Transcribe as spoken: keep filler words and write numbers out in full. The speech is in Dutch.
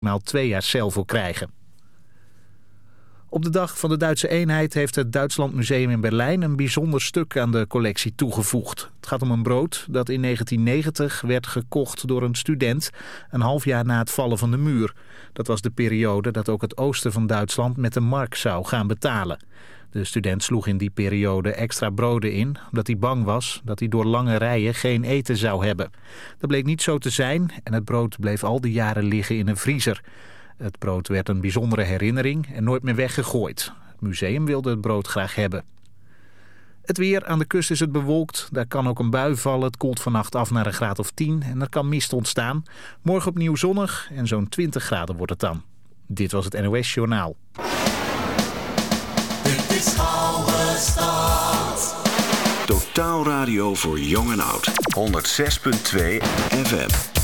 maal twee jaar cel voor krijgen. Op de dag van de Duitse eenheid heeft het Duitsland Museum in Berlijn een bijzonder stuk aan de collectie toegevoegd. Het gaat om een brood dat in negentien negentig werd gekocht door een student, een half jaar na het vallen van de muur. Dat was de periode dat ook het oosten van Duitsland met de mark zou gaan betalen. De student sloeg in die periode extra broden in, omdat hij bang was dat hij door lange rijen geen eten zou hebben. Dat bleek niet zo te zijn en het brood bleef al die jaren liggen in een vriezer. Het brood werd een bijzondere herinnering en nooit meer weggegooid. Het museum wilde het brood graag hebben. Het weer, aan de kust is het bewolkt. Daar kan ook een bui vallen. Het koelt vannacht af naar een graad of tien en er kan mist ontstaan. Morgen opnieuw zonnig en zo'n twintig graden wordt het dan. Dit was het N O S Journaal. Dit is Oude Stad. Totaal radio voor jong en oud. honderd zes komma twee F M.